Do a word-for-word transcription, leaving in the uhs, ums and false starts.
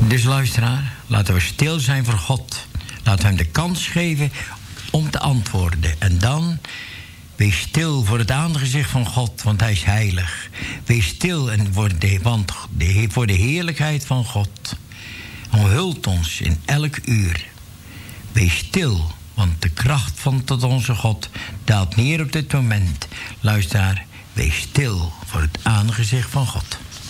Dus luisteraar, laten we stil zijn voor God. Laten we hem de kans geven om te antwoorden. En dan, wees stil voor het aangezicht van God, want hij is heilig. Wees stil en voor de, want de, voor de heerlijkheid van God. Omhult ons in elk uur. Wees stil, want de kracht van tot onze God daalt neer op dit moment. Luisteraar, wees stil voor het aangezicht van God.